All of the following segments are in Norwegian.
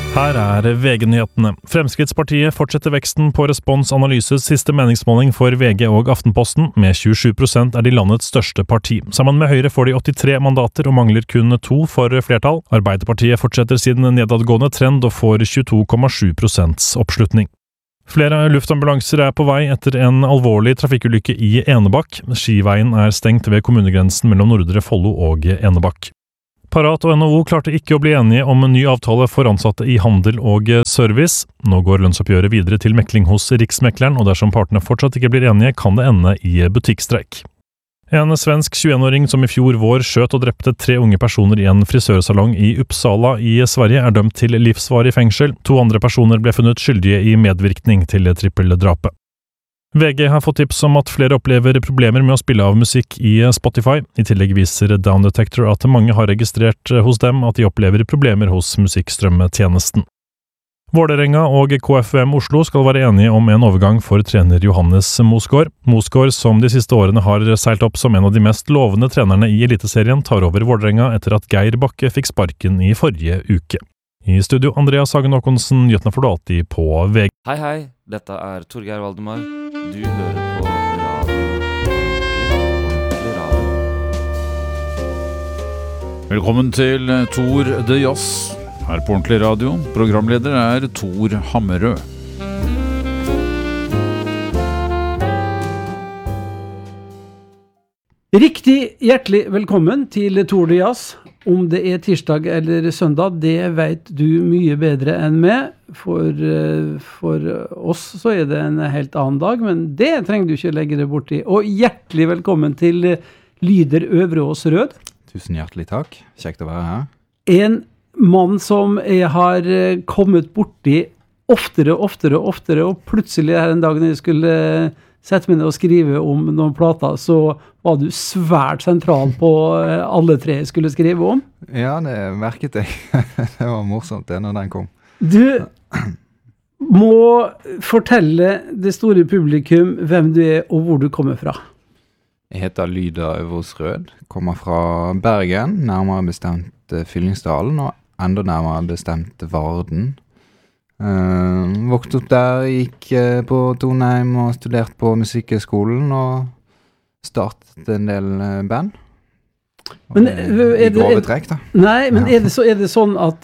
Her VG-nyhetene. Fremskrittspartiet fortsetter veksten på Respons Analyses siste meningsmåling for VG og Aftenposten. Med 27% de landets største parti. Sammen med Høyre får de 83 mandater og mangler kun 2 for flertall. Arbeiderpartiet fortsetter sin nedadgående trend og får 22,7% oppslutning. Flere luftambulanser på vei etter en alvorlig trafikkulykke i Enebakk. Skiveien stengt ved kommunegrensen mellom Nordre Follo og Enebakk. Parat og NHO klarte ikke å bli enige om en ny avtale for ansatte i handel og service. Nå går lønnsoppgjøret videre til mekling hos Riksmekleren, og dersom partene fortsatt ikke blir enige, kan det ende i butikkstreik. En svensk 21-åring som i fjor vår skjøt og drepte 3 unge personer i en frisørsalong i Uppsala i Sverige, dømt til livsvarig fengsel. 2 andre personer ble funnet skyldige i medvirkning til trippeldrapet. VG har fått tips om at flere opplever problemer med å spille av musikk i Spotify. I tillegg viser Down Detector at mange har registrert hos dem at de opplever problemer hos musikkstrømmetjenesten. Vålerenga og KFUM Oslo skal være enige om en overgang for trener Johannes Mosgaard. Mosgaard, som de siste årene har seilt opp som en av de mest lovende trenerne i Eliteserien, tar over Vålerenga etter at Geir Bakke fikk sparken i forrige uke. I studio Andreas Hagen Håkonsen, nyhetene får du alltid på VG. Hei, dette Torgeir Valdemar. Du hører på radio. Velkommen til Tor de Jazz, her på Ordentlig Radio. Programleder Tor Hammerød. Riktig hjertelig velkommen til Tor de Jazz. Om det tirsdag eller søndag, det vet du mye bedre enn meg. For oss så det en helt annen dag, men det trenger du ikke legge deg bort i. Og hjertelig velkommen til Lyder Øvreås Rød. Tusen hjertelig takk. Kjekt å være her. En mann som jeg har kommet borti oftere, og plutselig her en dag når jeg skulle sette meg ned og skrive om noen plater, så var du svært sentral på alle 3 jeg skulle skrive om. Ja, det merket jeg. Det var morsomt det når den kom. Du må fortelle det store publikum hvem du og hvor du kommer fra. Jeg heter Lyder Øvreås Rød, kommer fra Bergen, nærmere bestemt Fyllingsdalen, og enda nærmere bestemt Varden. Vokste opp der, gikk på Trondheim og studerte på Musikkhøgskolen og startet en del band. Men i grove trekk da. Nei, men ja. Er det sånn at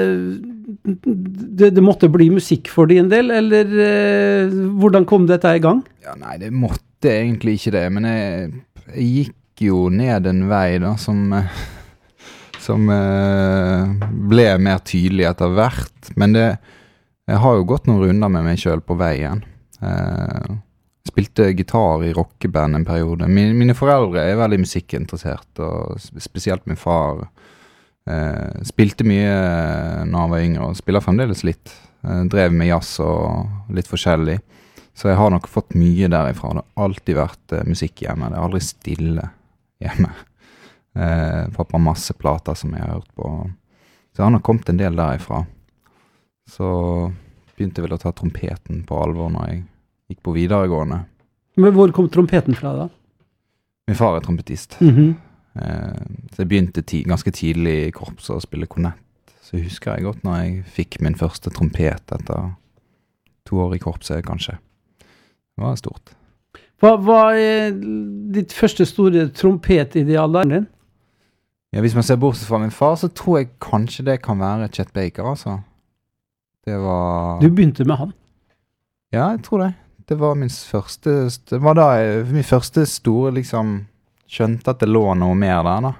det måtte bli musikk for din del, eller hvordan kom dette i gang? Ja, nei, det måtte egentlig ikke det, men jeg gikk jo ned en vei da, som ble mer tydelig etter hvert, men jeg har jo gått noen runder med meg selv på veien. Spilte gitar i rockeband en periode. Mine foreldre veldig musikkinteressert, og spesielt min far spilte mye når han var yngre, og spiller fremdeles litt. Drev med jazz og litt forskjellig. Så jeg har nok fått mye derifra. Det har alltid vært musikk hjemme. Det er aldri stille hjemme. Pappa har masse plater som jeg har hørt på. Så han har kommet en del derifra. Så begynte jeg vel å ta trompeten på alvor når jeg gikk på videregående. Men hvor kom trompeten fra da? Min far trompetist. Så jeg begynte ganske tidlig i korps å spille kornett. Så husker jeg godt når jeg fikk min første trompet etter 2 år i korpset, kanskje. Det var stort. Hva ditt første store trompetideal der din? Ja, hvis man ser bort fra min far, så tror jeg kanskje det kan være Chet Baker, altså. Du begynte med han? Ja, jeg tror det. Det var min første store, liksom, skjønte at det lå noe mer der, da.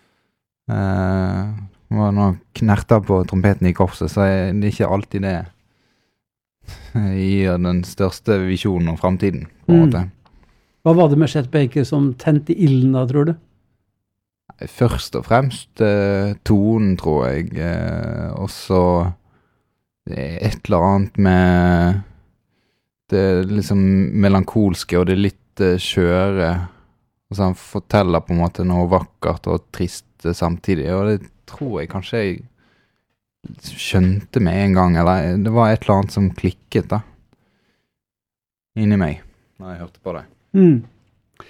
Det var noen knerter på trompeten i korpset, så det ikke alltid det gir den største visjonen om fremtiden, på en måte. Hva var det med Chet Baker som tente ilden da, tror du? Først og fremst tonen, tror jeg. Og så det et eller annet med det liksom melankolske og det litt skjøre. Og så han forteller på en måte noe vakkert og trist samtidig. Og det tror jeg kanskje jeg skjønte med en gang. Eller det var et eller annet som klikket da. Inni meg, når jeg hørte på det.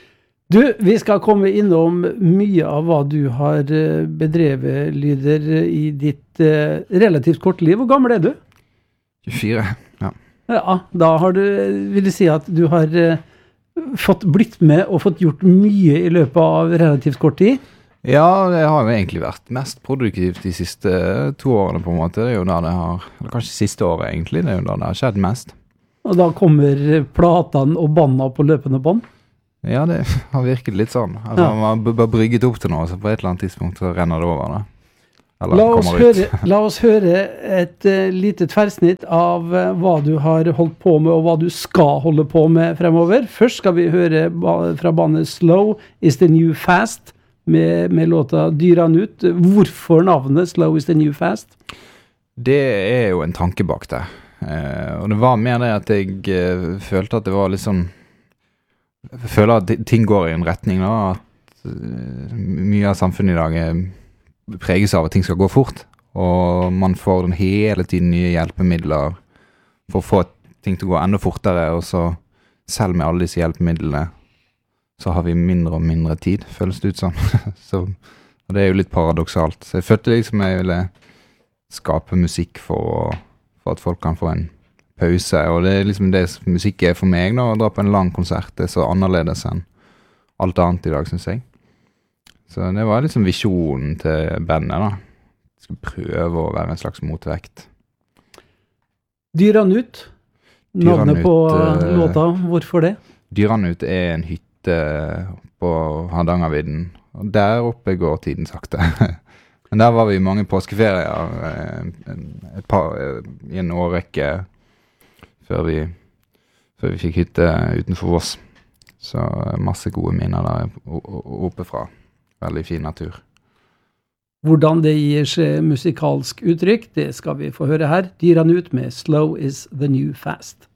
Du, vi skal komme innom mye av hva du har bedrevet, Lyder, i ditt relativt korte liv. Hvor gammel du? 24, ja. Ja, da har du, vil jeg si at du har blitt med og fått gjort mye i løpet av relativt kort tid. Ja, det har jo egentlig vært mest produktivt de siste 2 årene på en måte. Det er jo da det har, eller kanskje siste året egentlig, det er jo da det har skjedd mest. Og da kommer platene og bandene på løpende bånd? Ja, det har virket litt sånn. Altså, man har bare brygget opp til noe, så på et eller annet tidspunkt så renner det over da. Eller La oss høre et lite tverrsnitt av hva du har holdt på med, og hva du skal holde på med fremover. Først skal vi høre fra bandet Slow is the New Fast, med låta Dyran ut. Hvorfor navnet Slow is the New Fast? Det er jo en tanke bak det. Og det var mer det at jeg følte at det var litt sånn, jeg føler at ting går i en retning da, at mye av samfunnet i dag preges av at ting skal gå fort, og man får hele tiden nye hjelpemidler for å få ting til å gå enda fortere, og så selv med alle disse hjelpemidlene så har vi mindre og mindre tid, føles det ut sånn. Og det er jo litt paradoksalt. Så jeg følte liksom jeg ville skape musikk for at folk kan få en pause, og det er liksom det musikk er for meg da, å dra på en lang konsert. Det er så annerledes enn alt annet i dag, synes jeg. Så det var liksom visjonen til bandet da. Jeg skulle prøve å være en slags motvekt. Dyran ut, navnet på låta, hvorfor det? Dyran ut er en hytte på Hardangervidden, og der oppe går tiden sakte. Men der var vi i mange påskeferier, i en årrekke, før vi fikk hytte utenfor Voss. Så masse gode minner der oppe fra. Veldig fin natur. Hvordan det gir seg musikalsk uttrykk, det skal vi få høre her. Dyran ut med Slow is the New Fast.